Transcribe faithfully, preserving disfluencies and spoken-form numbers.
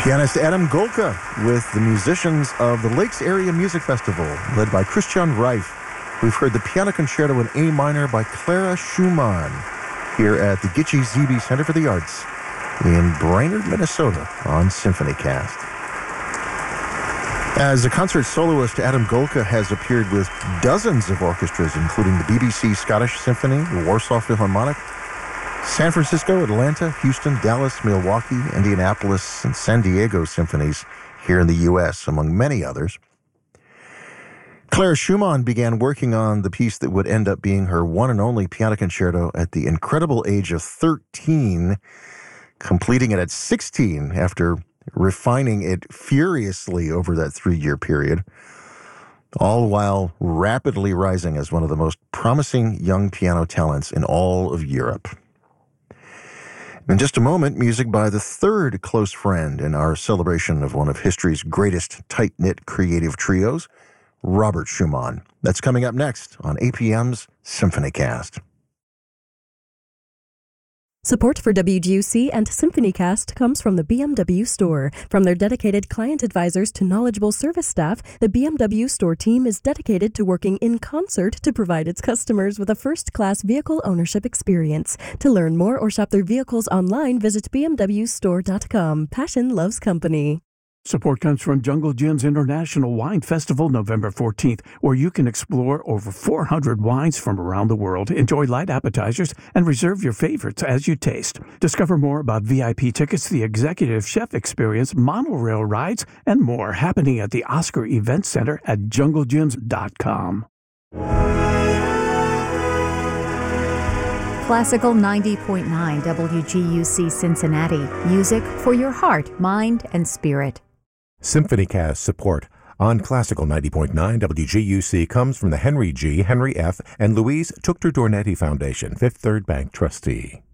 Pianist Adam Golka with the musicians of the Lakes Area Music Festival, led by Christian Reif. We've heard the Piano Concerto in A minor by Clara Schumann here at the Gitche Zebe Center for the Arts in Brainerd, Minnesota on SymphonyCast. As a concert soloist, Adam Golka has appeared with dozens of orchestras, including the B B C Scottish Symphony, the Warsaw Philharmonic, San Francisco, Atlanta, Houston, Dallas, Milwaukee, Indianapolis, and San Diego symphonies here in the U S, among many others. Clara Schumann began working on the piece that would end up being her one and only piano concerto at the incredible age of thirteen, completing it at sixteen after refining it furiously over that three-year period, all while rapidly rising as one of the most promising young piano talents in all of Europe. In just a moment, music by the third close friend in our celebration of one of history's greatest tight-knit creative trios, Robert Schumann. That's coming up next on A P M's SymphonyCast. Support for W G U C and SymphonyCast comes from the B M W Store. From their dedicated client advisors to knowledgeable service staff, the B M W Store team is dedicated to working in concert to provide its customers with a first-class vehicle ownership experience. To learn more or shop their vehicles online, visit b m w store dot com. Passion loves company. Support comes from Jungle Jim's International Wine Festival, November fourteenth, where you can explore over four hundred wines from around the world, enjoy light appetizers, and reserve your favorites as you taste. Discover more about V I P tickets, the Executive Chef Experience, monorail rides, and more happening at the Oscar Event Center at jungle gyms dot com. Classical ninety point nine W G U C Cincinnati. Music for your heart, mind, and spirit. SymphonyCast support on Classical ninety point nine W G U C comes from the Henry G., Henry F., and Louise Tuchter-Dornetti Foundation, Fifth Third Bank trustee.